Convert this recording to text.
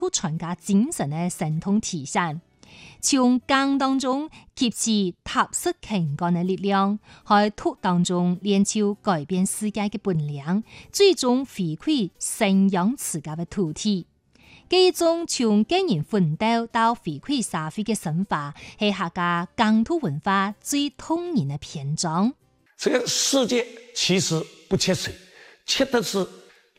不傳家精神的神通體現，從耕當中汲取踏實勤幹的力量，喺土當中練就改變世界的本領，最終回饋生養自家的土地。這種從個人奮鬥到回饋社會的神話，係客家耕土文化最動人的篇章。 這個世界其實不缺水，缺的是